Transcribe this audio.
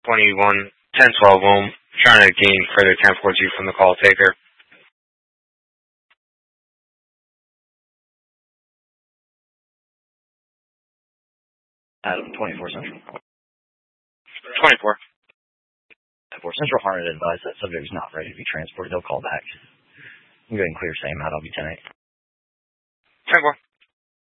21, 1012 ohm, trying to gain further 1042 from the call taker. Adam, 24 Central. 24. 24 Central, Harnett advised that subject is not ready to be transported. They'll call back. I'm going to clear same out. I'll be 10-8. 24.